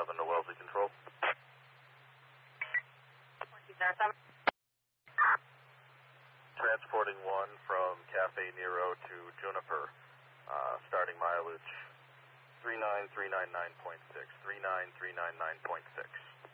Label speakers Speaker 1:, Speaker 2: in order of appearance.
Speaker 1: to Wellesley Control.
Speaker 2: 207.
Speaker 1: Transporting 1 from Cafe Nero to Juniper, starting mileage 39399.6, 39399.6.